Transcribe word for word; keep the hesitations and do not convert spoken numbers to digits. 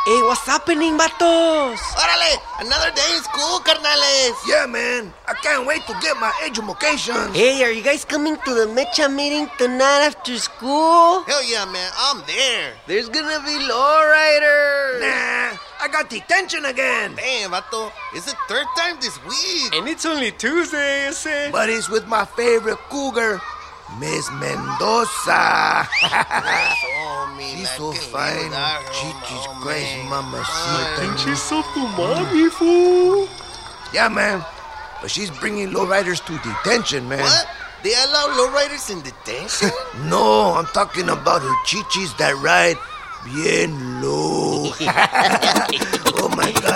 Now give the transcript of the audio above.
Hey, what's happening, vatos? Órale, another day in school, carnales. Yeah, man. I can't wait to get my education. Hey, are you guys coming to the Mecha meeting tonight after school? Hell yeah, man, I'm there. There's gonna be lowriders. Nah, I got detention again. Damn, vato, it's the third time this week. And it's only Tuesday, ese. But it's with my favorite cougar, Miss Mendoza. Oh, me, She's man, so que fine. linda, Jesus oh, Christ, man. mamacita. She's so tu mommy, fool. Yeah, man. But she's bringing lowriders to detention, man. What? They allow lowriders in detention? No, I'm talking about her chichis that ride bien low. Oh, my God.